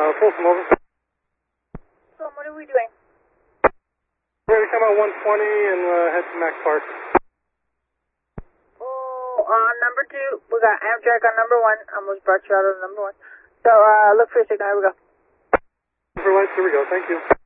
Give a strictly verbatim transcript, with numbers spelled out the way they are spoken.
Uh, Folsom, over. So what are we doing? We're going to come out one twenty and uh, head to Max Park. Oh, uh, number two, we got Amtrak on number one. Almost brought you out of number one. So, uh, look for a signal. Here we go. For lights, here we go. Thank you.